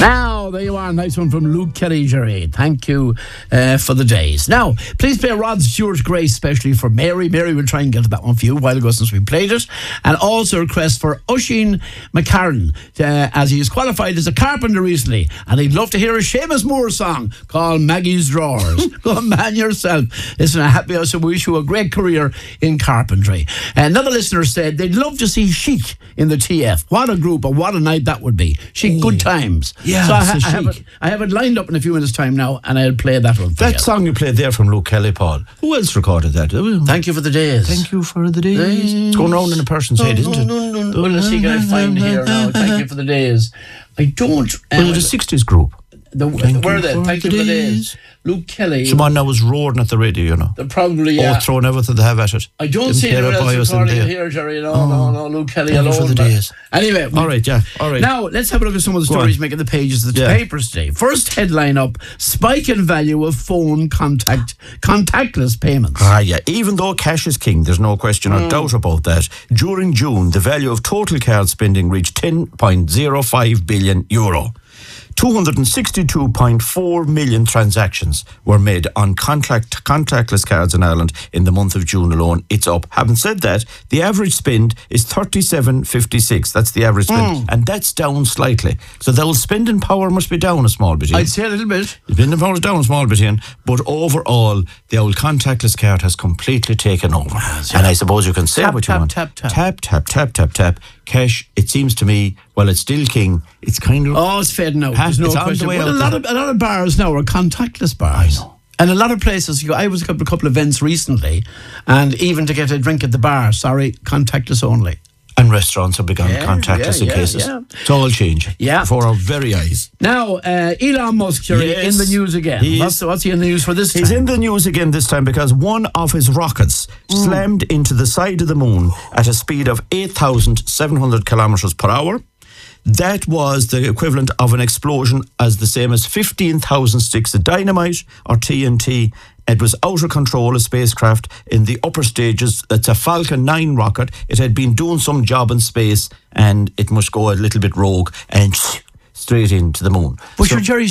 Now, there you are. Nice one from Luke Kelly, Jerry. Thank you for the days. Now, please play Rod Stewart Grace, especially for Mary. Mary will try and get that one for you a while ago since we played it. And also a request for Oisin McCarran, as he is qualified as a carpenter recently. And he'd love to hear a Seamus Moore song called Maggie's Drawers. Go on, man, yourself. Listen, I wish you a great career in carpentry. Another listener said they'd love to see Chic in the TF. What a group, and what a night that would be. Chic, good times. Yeah, so I have it lined up in a few minutes' time now, and I'll play that one for That you. song you played there from Luke Kelly, Paul. Who else recorded that? Thank you for the days. Thank you for the days. It's going round in a person's head, isn't it? No. Well, let's see, can I find here now? Thank you for the days. I don't... Was it a 60s group? Where are they? Thank you for the days. Luke Kelly. Someone that was roaring at the radio, you know. Probably, yeah. Throwing everything they have at it. I don't see anyone else recording it here, Jerry. No, Luke Kelly alone. For the days. Anyway. All right. Now, let's have a look at some of the stories making the pages of the papers today. First headline up, spike in value of phone contactless payments. Even though cash is king, there's no question or doubt about that. During June, the value of total card spending reached €10.05 billion. 262.4 million transactions were made on contactless cards in Ireland in the month of June alone. It's up. Having said that, the average spend is $37.56. That's the average spend. And that's down slightly. So the old spending power must be down a small bit. I'd say a little bit. Spending power is down a small bit, but overall, the old contactless card has completely taken over. And I suppose you can say what you want. Tap. Cash, it seems to me, well, it's still king. It's kind of... Oh, it's fading out. There's no it's question. On the way a lot of bars now are contactless bars. I know. And a lot of places, I was at a couple of events recently, and even to get a drink at the bar, contactless only. And restaurants have begun contactless in cases. Yeah. It's all changing before our very eyes. Now, Elon Musk, in the news again. What's he in the news for this time? He's in the news again this time because one of his rockets slammed into the side of the moon at a speed of 8,700 kilometers per hour. That was the equivalent of an explosion as the same as 15,000 sticks of dynamite or TNT. It was out of control, a spacecraft in the upper stages. It's a Falcon 9 rocket. It had been doing some job in space and it must go a little bit rogue and straight into the moon. But Jerry,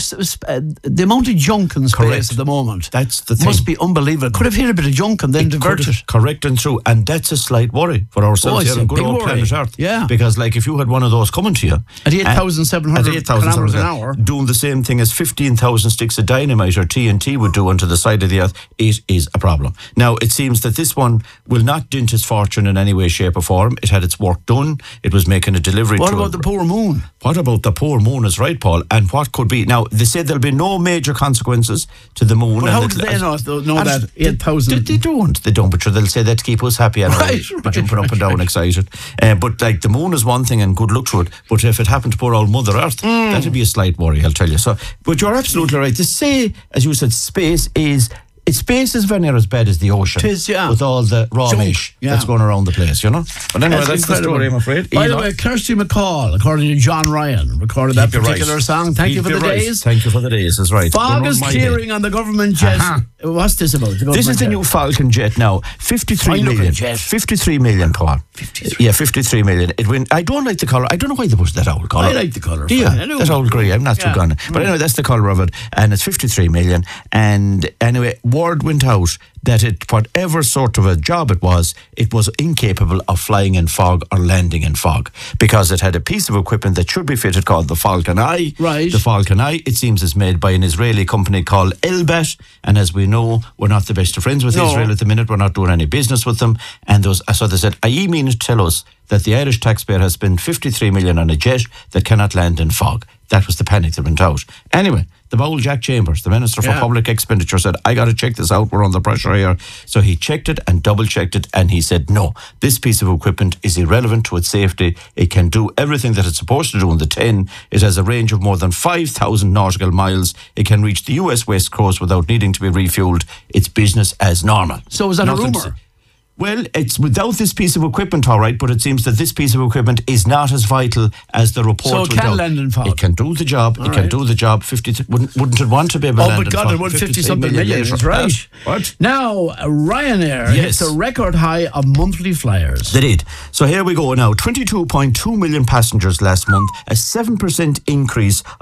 the amount of junk in space at the moment, that's the thing. Must be unbelievable. Could have hit a bit of junk and then divert it. Correct and true. And that's a slight worry for ourselves here on good old planet Earth. Yeah. Because if you had one of those coming to you at 8,700 kilometers an hour, doing the same thing as 15,000 sticks of dynamite or TNT would do onto the side of the Earth, it is a problem. Now, it seems that this one will not dent his fortune in any way, shape or form. It had its work done. It was making a delivery. What about the poor moon? What about the poor moon is right, Paul. And what could be... Now, they said there'll be no major consequences to the moon. But how do they know that 8,000? They don't, but they'll say that to keep us happy and jumping up and down excited. But the moon is one thing and good luck to it. But if it happened to poor old Mother Earth, that'd be a slight worry, I'll tell you. So, but you're absolutely right. To say, as you said, space is very near as bad as the ocean. It is, yeah. With all the raw mesh that's going around the place, you know. But anyway, that's the story, I'm afraid. By the way, Kirsty MacColl, according to John Ryan, recorded that particular song. Thank you for the days. Thank you for the days, that's right. Fog is clearing on the government jet. What's this about? This is the new Falcon jet now. 53 million. 53 million, Paul. 53. Yeah, 53 million. I don't like the colour. I don't know why they put that old colour. I like the colour. Do you? That old grey. I'm not too gone. But anyway, that's the colour of it. And it's 53 million. And anyway, word went out that whatever sort of a job it was incapable of flying in fog or landing in fog because it had a piece of equipment that should be fitted called the Falcon Eye. Right. The Falcon Eye, it seems, is made by an Israeli company called Elbit. And as we know, we're not the best of friends with Israel at the minute. We're not doing any business with them. And so they said, you mean to tell us that the Irish taxpayer has spent 53 million on a jet that cannot land in fog? That was the panic that went out. Anyway, the bold Jack Chambers, the Minister for Public Expenditure, said, I got to check this out. We're under pressure here. So he checked it and double-checked it, and he said, no, this piece of equipment is irrelevant to its safety. It can do everything that it's supposed to do in the 10. It has a range of more than 5,000 nautical miles. It can reach the US West Coast without needing to be refueled. It's business as normal. So is that a rumour? Well, it's without this piece of equipment, all right, but it seems that this piece of equipment is not as vital as the report. So it can land in fog. It can do the job. All it can do the job. 50. Wouldn't it want to be able to land in fog? Oh, but God, it would 50-something million. That's right. What? Now, Ryanair hits a record high of monthly flyers. They did. So here we go now. 22.2 million passengers last month, a 7% increase